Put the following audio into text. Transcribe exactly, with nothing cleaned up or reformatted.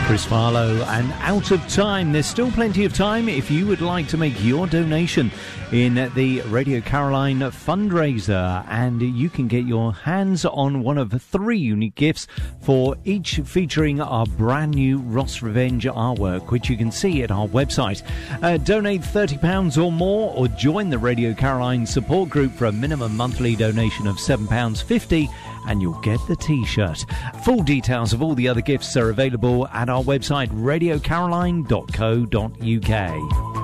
Chris Farlow and Out of Time. There's still plenty of time if you would like to make your donation in the Radio Caroline fundraiser, and you can get your hands on one of three unique gifts, for each featuring our brand new Ross Revenge artwork, which you can see at our website. Uh, donate thirty pounds or more, or join the Radio Caroline support group for a minimum monthly donation of seven pounds fifty, and you'll get the t-shirt. Full details of all the other gifts are available at our website, radio caroline dot co dot uk.